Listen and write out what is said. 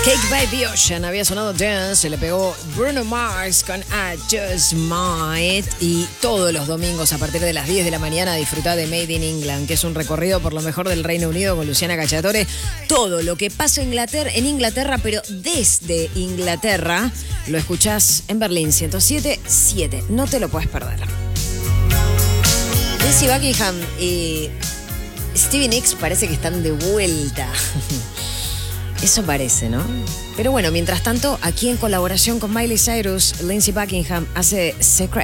Cake by the Ocean había sonado Dance, se le pegó Bruno Mars con I Just Might. Y todos los domingos a partir de las 10 de la mañana disfruta de Made in England, que es un recorrido por lo mejor del Reino Unido con Luciana Cacciatore. Todo lo que pasa en Inglaterra, pero desde Inglaterra, lo escuchás en Berlín 107.7. No te lo puedes perder. Lindsey Buckingham y Stevie Nicks parece que están de vuelta. Eso parece, ¿no? Pero bueno, mientras tanto, aquí en colaboración con Miley Cyrus, Lindsey Buckingham hace Secret.